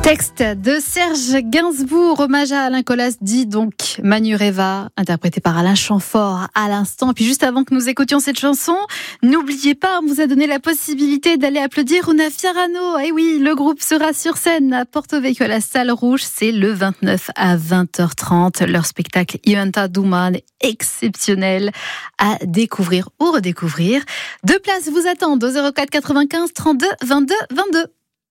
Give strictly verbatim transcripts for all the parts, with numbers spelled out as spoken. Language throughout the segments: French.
Texte de Serge Gainsbourg, hommage à Alain Colas, dit donc Manureva, interprété par Alain Chamfort à l'instant. Puis juste avant que nous écoutions cette chanson, n'oubliez pas, on vous a donné la possibilité d'aller applaudir Una Fiorano. Et oui, le groupe sera sur scène à Porto Vecchio à la Salle Rouge, c'est le vingt-neuf à vingt heures trente. Leur spectacle Ivanta Duman, exceptionnel à découvrir ou redécouvrir. Deux places vous attendent au zéro quatre quatre-vingt-quinze trente-deux vingt-deux vingt-deux.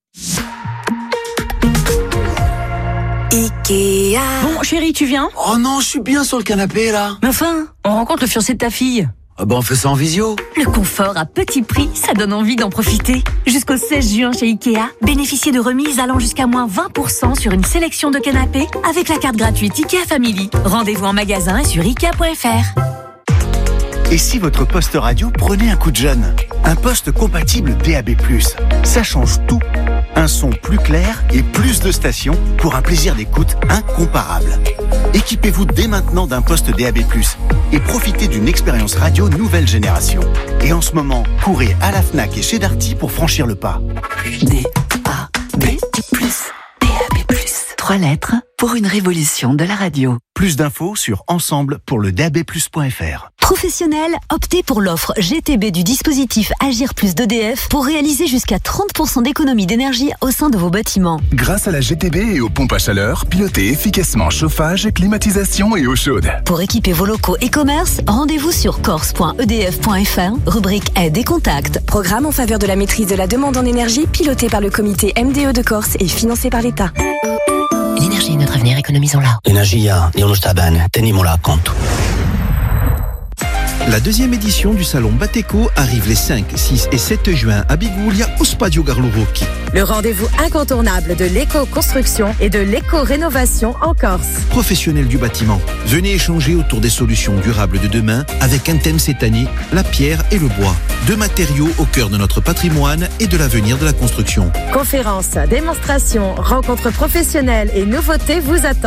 Ikea. Bon, chérie, tu viens ? Oh non, je suis bien sur le canapé, là. Mais enfin, on rencontre le fiancé de ta fille. Ah bah on fait ça en visio. Le confort à petit prix, ça donne envie d'en profiter. Jusqu'au seize juin chez Ikea, bénéficiez de remises allant jusqu'à moins vingt pour cent sur une sélection de canapés avec la carte gratuite Ikea Family. Rendez-vous en magasin et sur ikea point f r. Et si votre poste radio prenait un coup de jeune ? Un poste compatible D A B plus. Ça change tout. Un son plus clair et plus de stations pour un plaisir d'écoute incomparable. Équipez-vous dès maintenant d'un poste D A B plus et profitez d'une expérience radio nouvelle génération. Et en ce moment, courez à la Fnac et chez Darty pour franchir le pas. D A B plus. D A B plus. Trois lettres pour une révolution de la radio. Plus d'infos sur ensemble pour le D A B plus point f r. Professionnels, optez pour l'offre G T B du dispositif Agir Plus d'E D F pour réaliser jusqu'à trente pour cent d'économie d'énergie au sein de vos bâtiments. Grâce à la G T B et aux pompes à chaleur, pilotez efficacement chauffage, climatisation et eau chaude. Pour équiper vos locaux et commerces, rendez-vous sur corse point e d f point f r, rubrique aide et contact. Programme en faveur de la maîtrise de la demande en énergie, piloté par le comité M D E de Corse et financé par l'État. L'énergie est notre avenir, économisons-la. Energia non sta bene, tenimola a conto. La deuxième édition du salon Bateco arrive les cinq, six et sept juin à Biguglia au Spadio Garlo Rocchi. Le rendez-vous incontournable de l'éco-construction et de l'éco-rénovation en Corse. Professionnels du bâtiment, venez échanger autour des solutions durables de demain avec un thème cette année, la pierre et le bois. Deux matériaux au cœur de notre patrimoine et de l'avenir de la construction. Conférences, démonstrations, rencontres professionnelles et nouveautés vous attendent.